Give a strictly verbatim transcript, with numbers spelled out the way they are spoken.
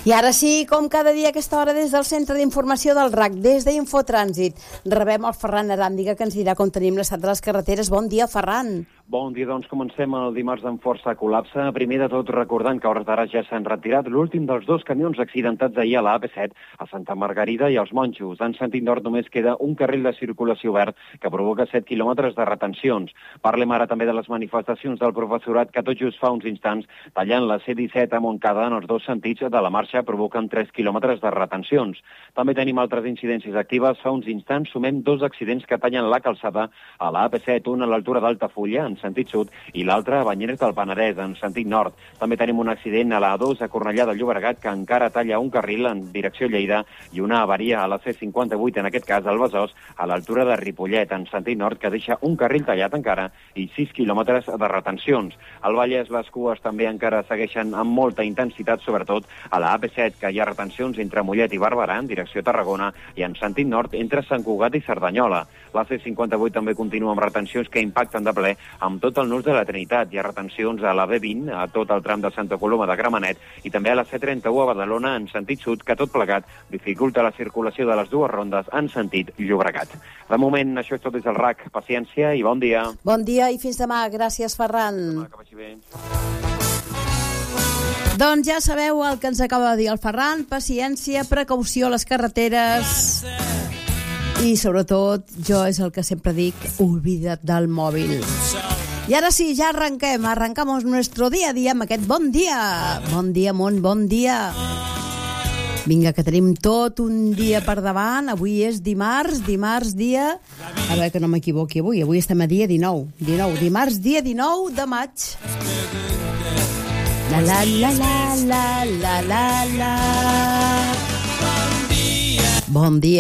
I ara sí, com cada dia a aquesta hora des del Centre d'Informació del R A C, des d'Infotrànsit, rebem el Ferran Aràndiga, que ens dirà com tenim l'estat de les carreteres. Bon dia, Ferran. Bon dia, doncs comencem el dimarts amb força col·lapse. Primer de tot, recordant que a hores d'ara ja s'han retirat l'últim dels dos camions accidentats ahir a la A P set, a Santa Margarida i als Monjos. En sentit nord només queda un carril de circulació obert que provoca set quilòmetres de retencions. Parlem ara també de les manifestacions del professorat que tot just fa uns instants, tallant la C disset a Montcada en els dos sentits de la marxa, provoquen tres quilòmetres de retencions. També tenim altres incidències actives. Fa uns instants sumem dos accidents que tallen la calçada a la A P set, un a l'altura d'Altafulla, en sentit sud, i l'altre a Banyeres del Penedès, en sentit nord. També tenim un accident a la A dos a Cornellà de Llobregat, que encara talla un carril en direcció Lleida, i una avaria a la C cinquanta-vuit, en aquest cas al Besòs, a l'altura de Ripollet, en sentit nord, que deixa un carril tallat encara i sis quilòmetres de retencions. Al Vallès les cues també encara segueixen amb molta intensitat, sobretot a la A P set, que hi ha retencions entre Mollet i Barberà, en direcció Tarragona, i en sentit nord entre Sant Cugat i Cerdanyola. La C cinquanta-vuit també continua amb retencions que impacten de ple amb tot el nus de la Trinitat. Hi ha retencions a la B vint, a tot el tram de Santa Coloma de Gramenet, i també a la C trenta-u a Badalona, en sentit sud, que tot plegat dificulta la circulació de les dues rondes en sentit Llobregat. De moment, això és tot des del R A C. Paciència i bon dia. Bon dia i fins demà. Gràcies, Ferran. Demà, que vagi bé. Doncs ja sabeu el que ens acaba de dir el Ferran. Paciència, precaució a les carreteres i, sobretot, jo és el que sempre dic, oblida't del mòbil. I ara sí, ja arranquem. Arrancamos nuestro día a día amb aquest bon dia. Bon dia, món, bon dia. Vinga, que tenim tot un dia per davant. Avui és dimarts, dimarts dia... A veure que no m'equivoqui avui. Avui estem a dia dinou. dinou. Dimarts, dia dinou de maig. La la la la la la la la. Bon dia. Bon dia.